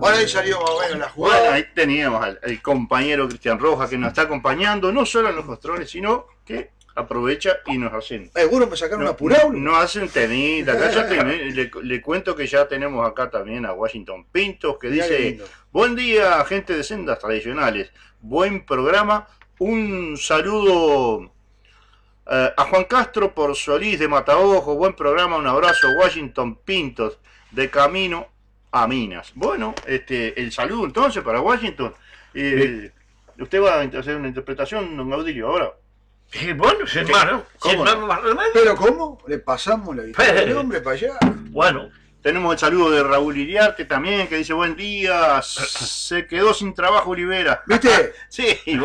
Por ahí salió más o menos la Bueno, jugada. ahí teníamos al compañero Cristian Rojas que nos está acompañando, no solo en los controles, sino que aprovecha y nos hacen. Algunos me sacaron apurado. No hacen tenita. Acá le cuento que ya tenemos acá también a Washington Pintos que Mirá qué dice: lindo. buen día, gente de Sendas Tradicionales. Buen programa. Un saludo a Juan Castro por Solís de Mataojo. Buen programa, un abrazo. Washington Pintos de camino a Minas. Bueno, el saludo entonces para Washington. Usted va a hacer una interpretación, don Gaudilio, ahora. Bueno, sin más, sin más remedio. ¿Pero cómo? Le pasamos la guitarra del hombre para allá. Bueno. Tenemos el saludo de Raúl Iriarte también, que dice: buen día, se quedó sin trabajo Olivera. ¿Viste? Sí.